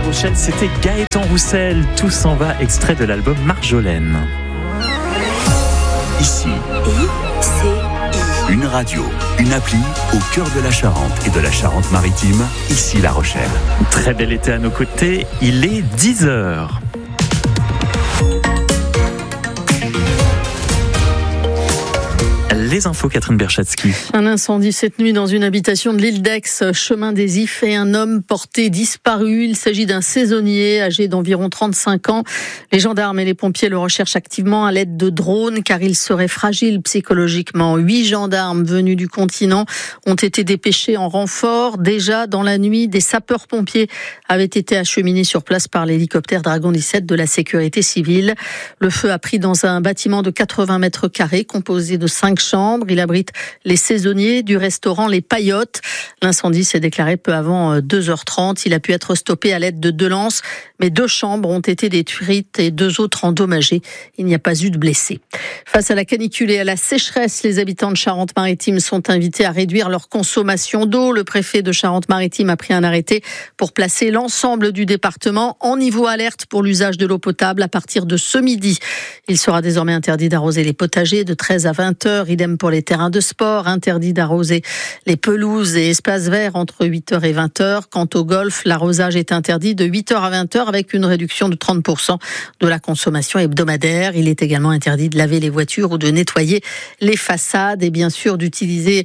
Rochelle, c'était Gaëtan Roussel. Tout s'en va, extrait de l'album Marjolaine. Ici, une radio, une appli au cœur de la Charente et de la Charente-Maritime. Ici La Rochelle. Très bel été à nos côtés, il est 10h. Les infos, Catherine Berchatsky. Un incendie cette nuit dans une habitation de l'île d'Aix, chemin des Ifs, et un homme porté disparu. Il s'agit d'un saisonnier âgé d'environ 35 ans. Les gendarmes et les pompiers le recherchent activement à l'aide de drones car il serait fragile psychologiquement. 8 gendarmes venus du continent ont été dépêchés en renfort. Déjà dans la nuit, des sapeurs-pompiers avaient été acheminés sur place par l'hélicoptère Dragon 17 de la sécurité civile. Le feu a pris dans un bâtiment de 80 mètres carrés composé de 5 chambres. Il abrite les saisonniers du restaurant Les Paillotes. L'incendie s'est déclaré peu avant 2h30. Il a pu être stoppé à l'aide de 2 lances, mais 2 chambres ont été détruites et 2 autres endommagées. Il n'y a pas eu de blessés. Face à la canicule et à la sécheresse, les habitants de Charente-Maritime sont invités à réduire leur consommation d'eau. Le préfet de Charente-Maritime a pris un arrêté pour placer l'ensemble du département en niveau alerte pour l'usage de l'eau potable à partir de ce midi. Il sera désormais interdit d'arroser les potagers de 13 à 20h. Idem pour les terrains de sport, interdit d'arroser les pelouses et espaces verts entre 8h et 20h. Quant au golf, l'arrosage est interdit de 8h à 20h avec une réduction de 30% de la consommation hebdomadaire. Il est également interdit de laver les voitures ou de nettoyer les façades et bien sûr d'utiliser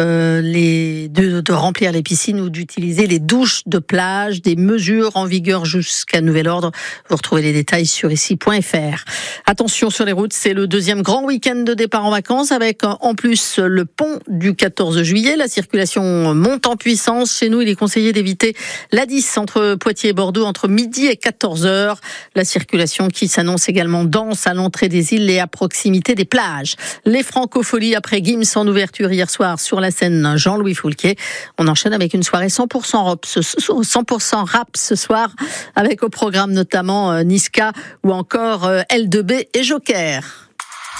de remplir les piscines ou d'utiliser les douches de plage. Des mesures en vigueur jusqu'à nouvel ordre. Vous retrouvez les détails sur ici.fr. Attention sur les routes, c'est le deuxième grand week-end de départ en vacances avec en plus le pont du 14 juillet. La circulation monte en puissance. Chez nous, il est conseillé d'éviter l'A10 entre Poitiers et Bordeaux entre midi et 14h. La circulation qui s'annonce également dense à l'entrée des îles et à proximité des plages. Les francopholies après Gims en ouverture hier soir sur la scène Jean-Louis Foulquier. On enchaîne avec une soirée 100% rap ce soir avec au programme notamment Niska ou encore L2B et Joker.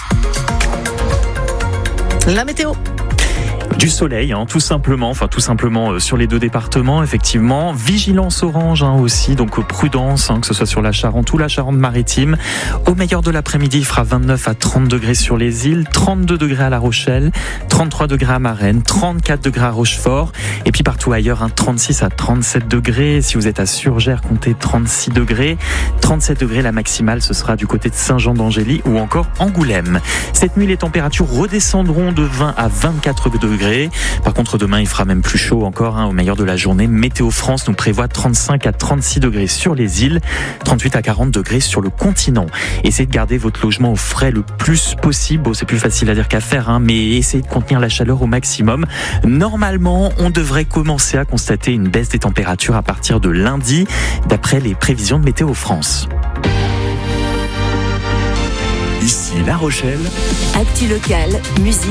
La météo. Du soleil, tout simplement sur les 2 départements, effectivement. Vigilance orange aussi, donc prudence, que ce soit sur la Charente ou la Charente-Maritime. Au meilleur de l'après-midi, il fera 29 à 30 degrés sur les îles, 32 degrés à La Rochelle, 33 degrés à Marennes, 34 degrés à Rochefort, et puis partout ailleurs, 36 à 37 degrés. Si vous êtes à Surgères, comptez 36 degrés. 37 degrés la maximale, ce sera du côté de Saint-Jean-d'Angély ou encore Angoulême. Cette nuit, les températures redescendront de 20 à 24 degrés. Par contre, demain, il fera même plus chaud encore au meilleur de la journée. Météo France nous prévoit 35 à 36 degrés sur les îles, 38 à 40 degrés sur le continent. Essayez de garder votre logement au frais le plus possible. Bon, c'est plus facile à dire qu'à faire, mais essayez de contenir la chaleur au maximum. Normalement, on devrait commencer à constater une baisse des températures à partir de lundi, d'après les prévisions de Météo France. Ici La Rochelle. Actu locale, musique.